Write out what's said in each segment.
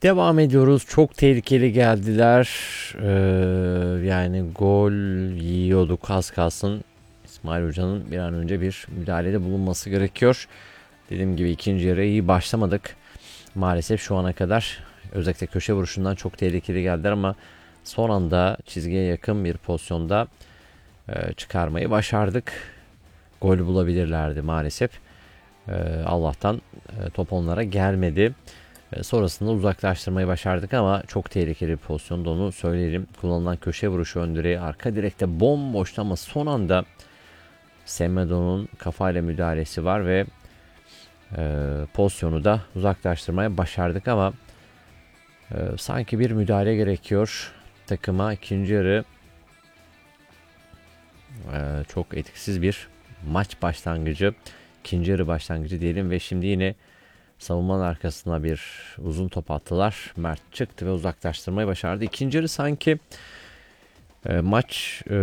Devam ediyoruz. Çok tehlikeli geldiler. Yani gol yiyorduk az kalsın. İsmail Hoca'nın bir an önce bir müdahalede bulunması gerekiyor. Dediğim gibi ikinci yarıya iyi başlamadık. Maalesef şu ana kadar özellikle köşe vuruşundan çok tehlikeli geldiler ama son anda çizgiye yakın bir pozisyonda çıkarmayı başardık. Gol bulabilirlerdi maalesef. Allah'tan top onlara gelmedi. Sonrasında uzaklaştırmayı başardık ama çok tehlikeli bir pozisyonda, onu söyleyelim. Kullanılan köşe vuruşu ön direğe, arka direkte bomboştu ama son anda Semedo'nun kafayla müdahalesi var ve pozisyonu da uzaklaştırmaya başardık ama sanki bir müdahale gerekiyor takıma. İkinci yarı çok etkisiz bir maç başlangıcı, ikinci yarı başlangıcı diyelim ve şimdi yine savunmanın arkasına bir uzun top attılar. Mert çıktı ve uzaklaştırmayı başardı. İkinci yarı sanki maç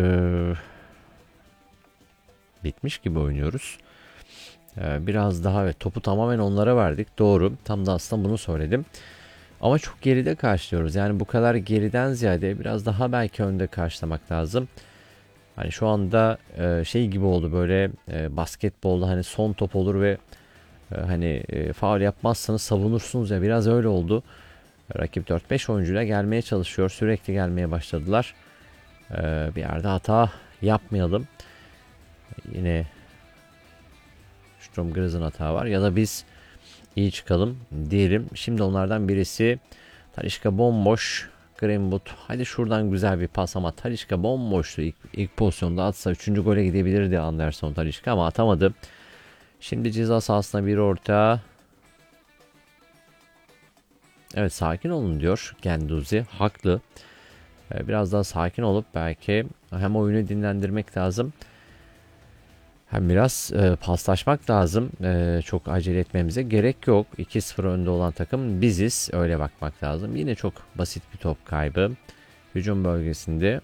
bitmiş gibi oynuyoruz. Biraz daha evet, topu tamamen onlara verdik. Doğru. Tam da aslında bunu söyledim. Ama çok geride karşılıyoruz. Yani bu kadar geriden ziyade biraz daha belki önde karşılamak lazım. Hani şu anda şey gibi oldu, böyle basketbolda hani son top olur ve hani faul yapmazsanız savunursunuz ya, biraz öyle oldu. Rakip 4-5 oyuncuyla gelmeye çalışıyor. Sürekli gelmeye başladılar. Bir yerde hata yapmayalım. Yine Stromgraz'ın hata var ya da biz iyi çıkalım diyelim. Şimdi onlardan birisi Talisca bomboş. Greenwood hadi şuradan güzel bir pas ama Talisca bomboştu. İlk pozisyonda atsa 3. gole gidebilirdi Anderson Talisca ama atamadı. Şimdi ceza sahasına bir orta. Evet, sakin olun diyor Genduzi. Haklı. Biraz daha sakin olup belki hem oyunu dinlendirmek lazım, hem biraz paslaşmak lazım. Çok acele etmemize gerek yok. 2-0 önde olan takım biziz. Öyle bakmak lazım. Yine çok basit bir top kaybı. Hücum bölgesinde.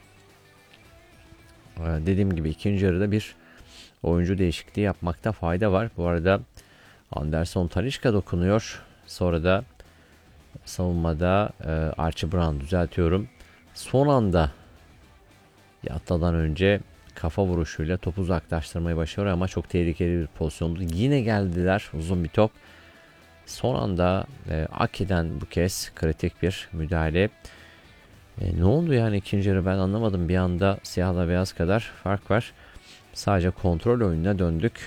Dediğim gibi ikinci yarıda bir oyuncu değişikliği yapmakta fayda var. Bu arada Anderson Talisca dokunuyor. Sonra da savunmada Archie Brown, düzeltiyorum. Son anda yatmadan önce kafa vuruşuyla topu uzaklaştırmayı başarıyor ama çok tehlikeli bir pozisyondu. Yine geldiler, uzun bir top. Son anda Ake'den bu kez kritik bir müdahale. Ne oldu yani ikinci yarı, ben anlamadım. Bir anda siyahla beyaz kadar fark var. Sadece kontrol oyununa döndük.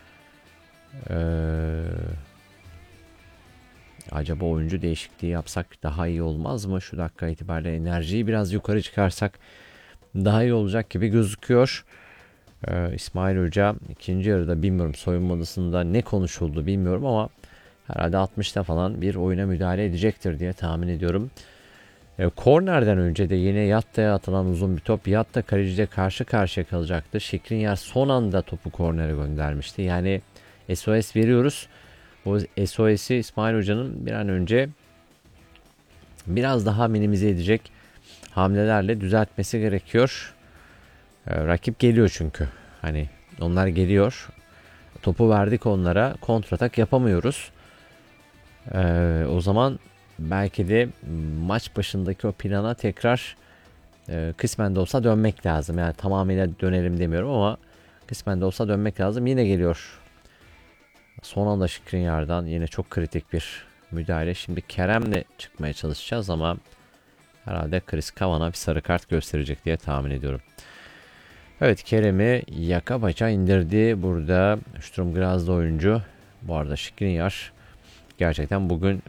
Acaba oyuncu değişikliği yapsak daha iyi olmaz mı? Şu dakika itibariyle enerjiyi biraz yukarı çıkarsak daha iyi olacak gibi gözüküyor. İsmail Hoca ikinci yarıda, bilmiyorum soyunma odasında ne konuşuldu bilmiyorum ama herhalde 60'ta falan bir oyuna müdahale edecektir diye tahmin ediyorum. Kornerden önce de yine Yatta'ya atılan uzun bir top. Yatta kaleciyle karşı karşıya kalacaktı. Skriniar son anda topu kornere göndermişti. Yani SOS veriyoruz. Bu SOS'i İsmail Hoca'nın bir an önce biraz daha minimize edecek hamlelerle düzeltmesi gerekiyor. Rakip geliyor çünkü. Hani onlar geliyor. Topu verdik onlara. Kontratak yapamıyoruz. O zaman belki de maç başındaki o plana tekrar kısmen de olsa dönmek lazım. Yani tamamıyla dönelim demiyorum ama kısmen de olsa dönmek lazım. Yine geliyor. Son anda Skriniar'dan yine çok kritik bir müdahale. Şimdi Kerem'le çıkmaya çalışacağız ama herhalde Chris Kavan'a bir sarı kart gösterecek diye tahmin ediyorum. Evet, Kerem'i yaka paça indirdi burada Sturm Graz'da oyuncu. Bu arada Skriniar gerçekten bugün